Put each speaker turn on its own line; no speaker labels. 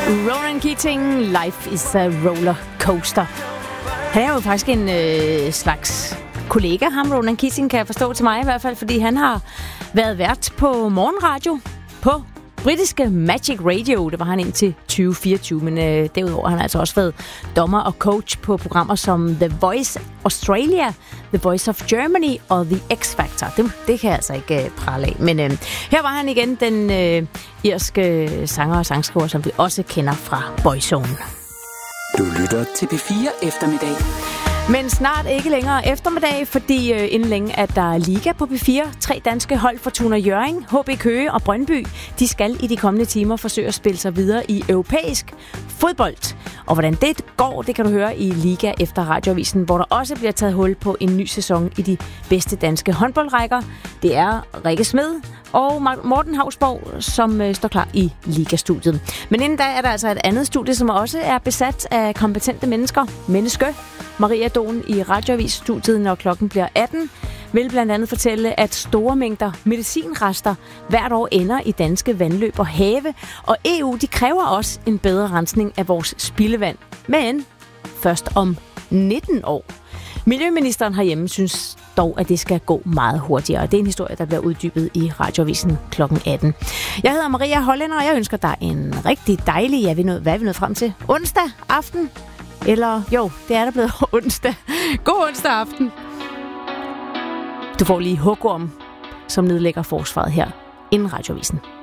Ronan Keating, Life is a roller coaster. Han er jo faktisk en slags kollega, ham Ronan Keating, kan jeg forstå til mig i hvert fald, fordi han har været vært på morgenradio på britiske Magic Radio. Det var han indtil 2024, men derudover har han altså også været dommer og coach på programmer som The Voice Australia, The Voice of Germany og The X Factor. Det kan jeg altså ikke prale af. Men her var han igen, den irske sanger og sangskriver, som vi også kender fra Boyzone.
Du lytter til P4 Eftermiddag.
Men snart ikke længere eftermiddag, fordi inden længe er der liga på P4. 3 danske hold, Fortuna Hjørring, HB Køge og Brøndby, de skal i de kommende timer forsøge at spille sig videre i europæisk fodbold. Og hvordan det går, det kan du høre i Liga efter Radioavisen, hvor der også bliver taget hul på en ny sæson i de bedste danske håndboldrækker. Det er Rikke Smed og Morten Hausborg, som står klar i Liga-studiet. Men inden da er der altså et andet studie, som også er besat af kompetente mennesker. Maria Dohn i Radioavis-studiet, når klokken bliver 18, vil blandt andet fortælle, at store mængder medicinrester hvert år ender i danske vandløb og have, og EU de kræver også en bedre rensning af vores spildevand. Men først om 19 år. Miljøministeren herhjemme synes dog, at det skal gå meget hurtigere. Det er en historie, der bliver uddybet i Radioavisen klokken 18. Jeg hedder Maria Hollænder, og jeg ønsker dig en rigtig dejlig, hvad er vi nået frem til? Onsdag aften? Eller jo, det er der blevet onsdag. God onsdag aften. Du får lige hugorm, som nedlægger forsvaret her inden Radioavisen.